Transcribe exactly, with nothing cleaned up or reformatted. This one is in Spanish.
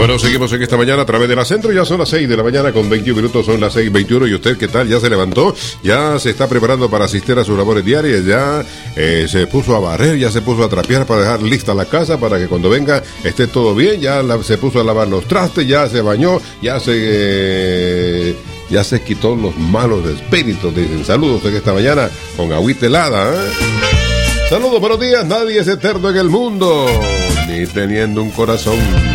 Bueno, seguimos en esta mañana a través de la Centro. Ya son las seis de la mañana con veintiún minutos, son las seis veintiuno. ¿Y usted qué tal? ¿Ya se levantó? ¿Ya se está preparando para asistir a sus labores diarias? ¿Ya eh, se puso a barrer? ¿Ya se puso a trapear para dejar lista la casa para que cuando venga esté todo bien? ¿Ya la, se puso a lavar los trastes? ¿Ya se bañó? ¿Ya se... Eh, ya se quitó los malos espíritus? Dicen saludos en esta mañana con agüita helada, ¿eh? Saludos, buenos días. Nadie es eterno en el mundo, ni teniendo un corazón.